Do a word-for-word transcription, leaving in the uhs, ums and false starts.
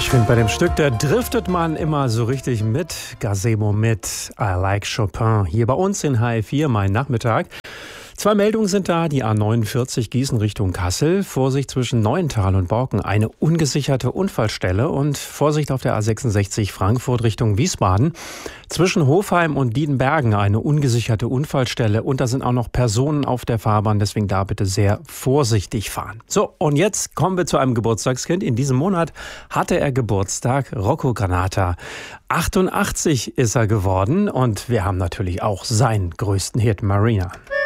Ich finde, bei dem Stück, da driftet man immer so richtig mit. Gazebo mit I Like Chopin. Hier bei uns in H F vier, mein Nachmittag. Zwei Meldungen sind da. Die A neunundvierzig Gießen Richtung Kassel. Vorsicht zwischen Neuental und Borken. Eine ungesicherte Unfallstelle. Und Vorsicht auf der A sechsundsechzig Frankfurt Richtung Wiesbaden. Zwischen Hofheim und Diedenbergen eine ungesicherte Unfallstelle. Und da sind auch noch Personen auf der Fahrbahn. Deswegen da bitte sehr vorsichtig fahren. So, und jetzt kommen wir zu einem Geburtstagskind. In diesem Monat hatte er Geburtstag. Rocco Granata. achtundachtzig ist er geworden. Und wir haben natürlich auch seinen größten Hit, Marina.